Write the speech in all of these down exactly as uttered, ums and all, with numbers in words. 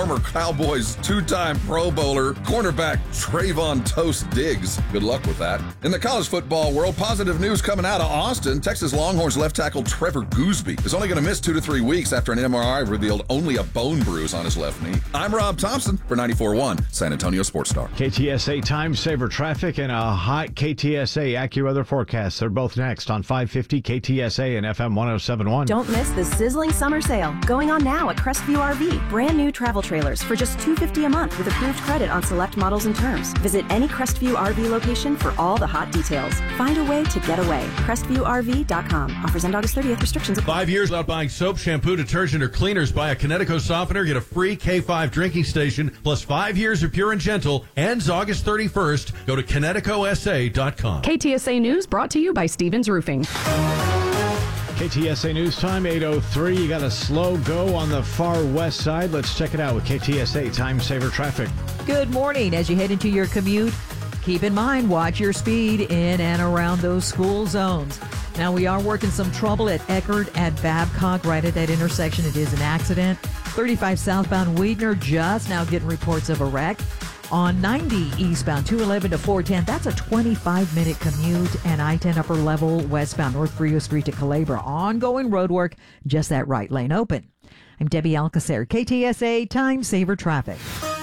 former Cowboys two-time Pro Bowler, cornerback Trayvon Toast Diggs. Good luck with that. In the college football world, positive news coming out of Austin. Texas Longhorns left tackle Trevor Gooseby is only going to miss two to three weeks after an M R I revealed only a bone bruise on his left knee. I'm Rob Thompson for ninety-four point one San Antonio Sports Star. K T S A Time Saver Traffic and a hot K T S A AccuWeather forecast. They're both next on five fifty K T S A and F M one oh seven point one. Don't miss the sizzling summer sale going on now at Crestview R V. Brand new travel trailers for just two hundred fifty dollars a month with approved credit on select models and terms. Visit any Crestview R V location for all the hot details. Find a way to get away. Crestview R V dot com. Offers end August thirtieth. Restrictions apply. Five years without buying soap, shampoo, detergent, or cleaners. Buy a Kinetico softener. Get a free K five drinking station. Plus five years of Pure and Gentle. Ends August thirty-first. Go to Kinetico S A dot com. K T S A News brought to you by Stevens Roofing. K T S A News Time, eight oh three. You got a slow go on the far west side. Let's check it out with K T S A Time Saver Traffic. Good morning. As you head into your commute, keep in mind, watch your speed in and around those school zones. Now, we are working some trouble at Eckerd at Babcock, right at that intersection. It is an accident. thirty-five southbound Weidner, just now getting reports of a wreck. On ninety eastbound, two eleven to four ten, that's a twenty-five minute commute. And I ten upper level westbound, North Brio Street to Calabria. Ongoing road work, just that right lane open. I'm Debbie Alcacer, K T S A Time Saver Traffic.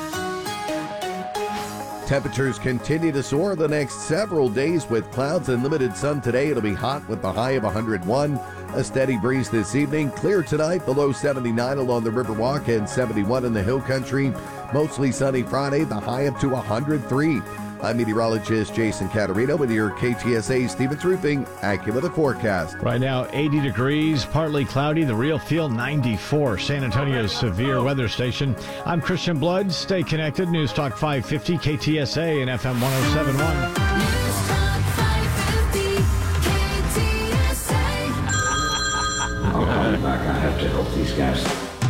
Temperatures continue to soar the next several days with clouds and limited sun today. It'll be hot with the high of one hundred one. A steady breeze this evening. Clear tonight, the low seventy-nine along the Riverwalk and seventy-one in the Hill Country. Mostly sunny Friday, the high up to one hundred three. I'm meteorologist Jason Caterino with your K T S A Stevens Roofing AccuWeather forecast. Right now, eighty degrees, partly cloudy. The real feel, ninety-four. San Antonio's severe weather station. I'm Christian Blood. Stay connected. News Talk five fifty, K T S A and F M one oh seven point one. News Talk five fifty, K T S A. I'll call you back. I have to help these guys.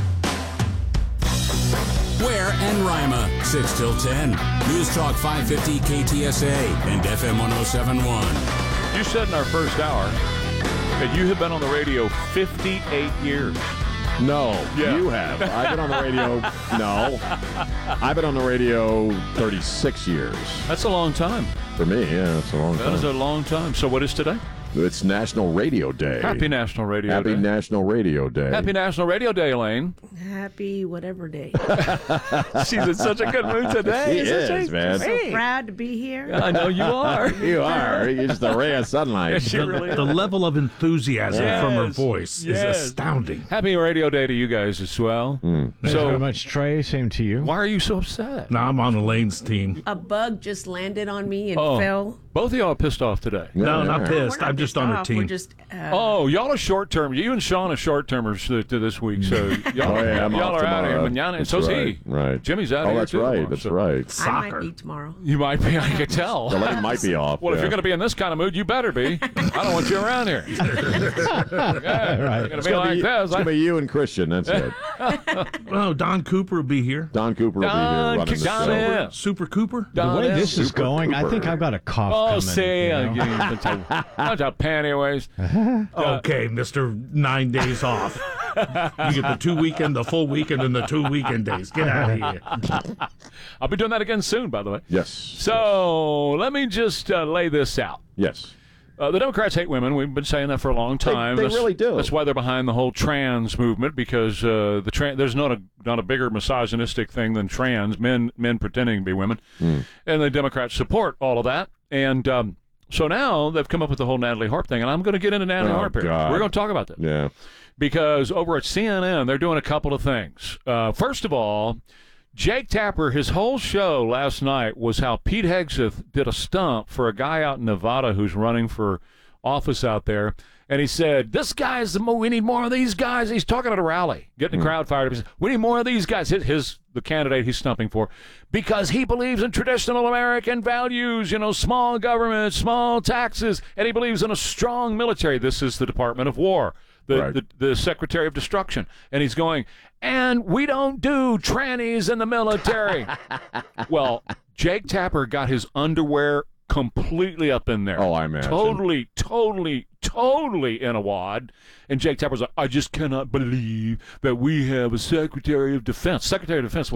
Ware and Rima, six till ten. News Talk five fifty K T S A and F M one oh seven point one. You said in our first hour that you have been on the radio fifty-eight years. No, Yeah. you have. I've been on the radio. No. I've been on the radio thirty-six years. That's a long time. For me, yeah, that's a long That time. is a long time. So what is today? It's National Radio Day. Happy National Radio Happy Day. National Radio Day. Happy National Radio Day, Elaine. Happy whatever day. She's in such a good mood today. She isn't is, she? man. So proud to be here. I know you are. You are. You're just a ray of sunlight. Yes, she really The is. level of enthusiasm Yes, from her voice yes. is astounding. Happy Radio Day to you guys as well. Thanks very So much, Trey. Same to you. why are you so upset? Now I'm on Elaine's team. A bug just landed on me and Oh. fell. Both of y'all are pissed off today. No, Yeah. not We're pissed. not I'm just pissed on her off. team. We're just, uh, Oh, y'all are short term. You and Sean are short termers to, to this week. So y'all, Oh, yeah, I'm y'all off are out of here. tomorrow. Manana, and That's so's right, he. Right. Jimmy's out of Oh, here that's too right. tomorrow, That's so- right. I Soccer. might be tomorrow. You might be. I could tell. Elaine might be off. Well, if yeah. you're going to be in this kind of mood, you better be. I don't want you around here. Yeah, Right. You're going to It's be gonna like be, this. it's gonna be you and Christian. That's it. Oh, Don Cooper will be here. Don Cooper will be here Don, running the Don show. is. Super Cooper. The Don way is. this is Super going, I Cooper. think I've got a cough Oh, coming. see, you uh, know? you- bunch of, bunch of pantyways. Okay, Mister Nine Days Off. You get the two weekend, the full weekend, and the two weekend days. Get out of here. I'll be doing that again soon, by the way. Yes. So let me just uh, lay this out. Yes. Uh, the Democrats hate women. We've been saying that for a long time. they that's, really do. That's why they're behind the whole trans movement, because uh, the tra- there's not a not a bigger misogynistic thing than trans men men pretending to be women, Mm. and the Democrats support all of that. And um, so now they've come up with the whole Natalie Harp thing, and I'm going to get into Natalie Oh, Harp here. God. We're going to talk about that. Yeah. Because over at C N N, they're doing a couple of things. Uh, first of all, Jake Tapper, his whole show last night was how Pete Hegseth did a stump for a guy out in Nevada who's running for office out there. And he said, this guy's the mo- we need more of these guys. He's talking at a rally, getting the crowd fired up. He said, we need more of these guys. His, his the candidate he's stumping for, because he believes in traditional American values, you know, small government, small taxes, and he believes in a strong military. This is the Department of War. The, Right. the the Secretary of Destruction, and he's going, and we don't do trannies in the military. Well, Jake Tapper got his underwear completely up in there. Oh, I imagine. Totally, totally, totally in a wad. And Jake Tapper's like, I just cannot believe that we have a Secretary of Defense. Secretary of Defense